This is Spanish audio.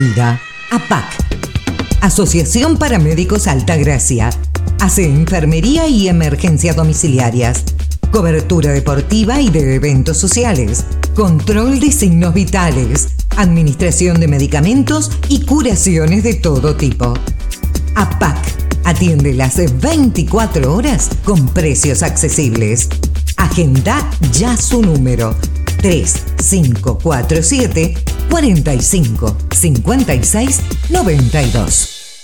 APAC, Asociación Paramédicos Altagracia, hace enfermería y emergencias domiciliarias, cobertura deportiva y de eventos sociales, control de signos vitales, administración de medicamentos y curaciones de todo tipo. APAC atiende las 24 horas con precios accesibles. Agenda ya su número 3547 45 56 92.